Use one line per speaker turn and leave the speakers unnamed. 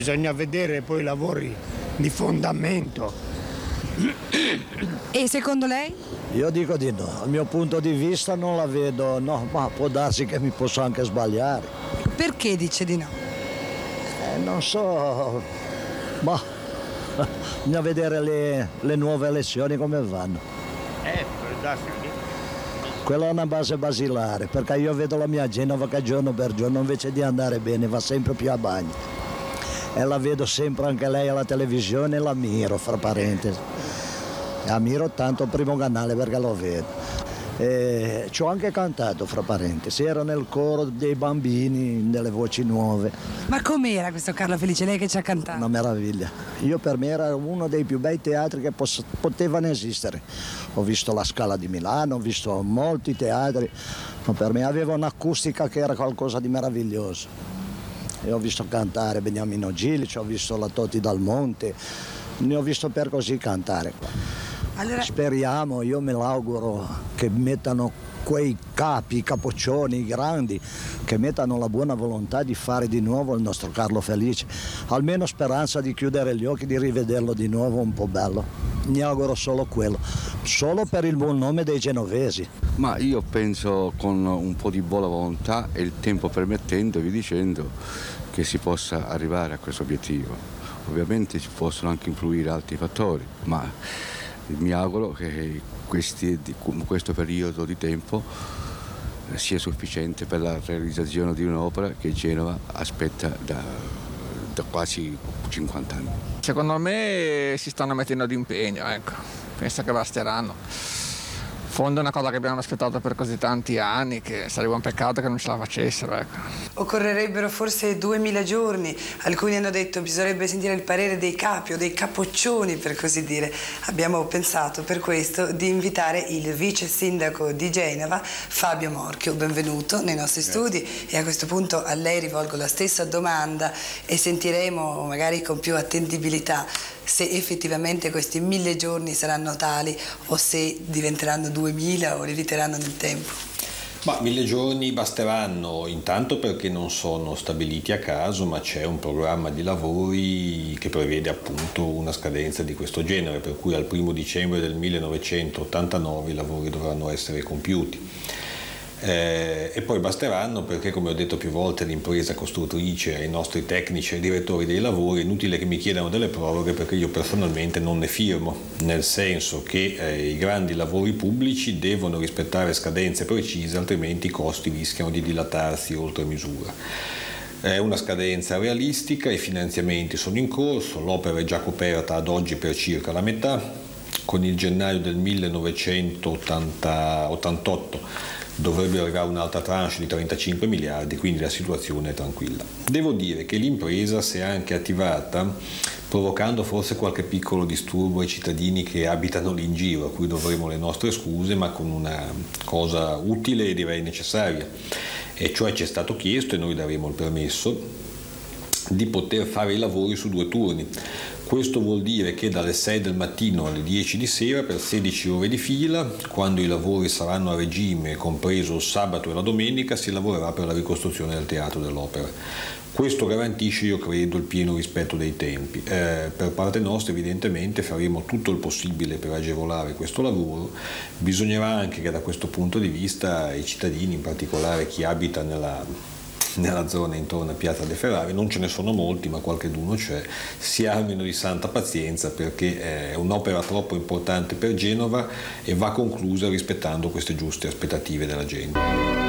Bisogna vedere poi i lavori di fondamento.
E secondo lei?
Io dico di no, dal mio punto di vista non la vedo, no, ma può darsi che mi posso anche sbagliare.
Perché dice di no?
Non so, ma bisogna vedere le nuove elezioni come vanno. Quella è una base basilare, perché io vedo la mia Genova che giorno per giorno invece di andare bene va sempre più a bagno. E la vedo sempre anche lei alla televisione e la ammiro, fra parentesi. Ammiro tanto il primo canale perché lo vedo. Ci ho anche cantato, fra parentesi, ero nel coro dei bambini, delle voci nuove.
Ma com'era questo Carlo Felice, lei che ci ha cantato?
Una meraviglia. Per me era uno dei più bei teatri che potevano esistere. Ho visto la Scala di Milano, ho visto molti teatri, ma per me aveva un'acustica che era qualcosa di meraviglioso. E ho visto cantare Beniamino Gillic, ho visto la Toti Dal Monte, ne ho visto per così cantare qua.
Allora...
Speriamo, io me l'auguro che mettano quei capi, capoccioni grandi, che mettano la buona volontà di fare di nuovo il nostro Carlo Felice. Almeno speranza di chiudere gli occhi, di rivederlo di nuovo un po' bello. Mi auguro solo quello, solo per il buon nome dei genovesi.
Ma io penso con un po' di buona volontà e il tempo permettendo, vi dicendo, che si possa arrivare a questo obiettivo. Ovviamente ci possono anche influire altri fattori, ma mi auguro che questo periodo di tempo sia sufficiente per la realizzazione di un'opera che Genova aspetta da quasi 50 anni.
Secondo me si stanno mettendo d'impegno, ecco. Penso che basteranno. In fondo è una cosa che abbiamo aspettato per così tanti anni che sarebbe un peccato che non ce la facessero, ecco.
Occorrerebbero forse 2000 giorni. Alcuni hanno detto bisognerebbe sentire il parere dei capi o dei capoccioni, per così dire. Abbiamo pensato per questo di invitare il vice sindaco di Genova, Fabio Morchio. Benvenuto nei nostri studi e a questo punto a lei rivolgo la stessa domanda e sentiremo magari con più attendibilità se effettivamente questi 1000 giorni saranno tali o se diventeranno 2000 o limiteranno nel tempo.
Ma 1000 giorni basteranno intanto perché non sono stabiliti a caso, ma c'è un programma di lavori che prevede appunto una scadenza di questo genere, per cui al 1° dicembre del 1989 i lavori dovranno essere compiuti. E poi basteranno perché, come ho detto più volte all'impresa costruttrice, ai nostri tecnici e ai direttori dei lavori, è inutile che mi chiedano delle proroghe perché io personalmente non ne firmo, nel senso che i grandi lavori pubblici devono rispettare scadenze precise, altrimenti i costi rischiano di dilatarsi oltre misura. È una scadenza realistica, i finanziamenti sono in corso, l'opera è già coperta ad oggi per circa la metà, con il gennaio del 1988 dovrebbe arrivare un'altra tranche di 35 miliardi, quindi la situazione è tranquilla. Devo dire che l'impresa si è anche attivata provocando forse qualche piccolo disturbo ai cittadini che abitano lì in giro, a cui dovremo le nostre scuse, ma con una cosa utile e direi necessaria. E cioè ci è stato chiesto, e noi daremo il permesso, di poter fare i lavori su 2 turni. Questo vuol dire che dalle 6 del mattino alle 10 di sera per 16 ore di fila, quando i lavori saranno a regime, compreso il sabato e la domenica, si lavorerà per la ricostruzione del Teatro dell'Opera. Questo garantisce, io credo, il pieno rispetto dei tempi. Per parte nostra evidentemente faremo tutto il possibile per agevolare questo lavoro. Bisognerà anche che da questo punto di vista i cittadini, in particolare chi abita nella zona intorno a Piazza De Ferrari, non ce ne sono molti ma qualcheduno c'è, si armino di santa pazienza perché è un'opera troppo importante per Genova e va conclusa rispettando queste giuste aspettative della gente.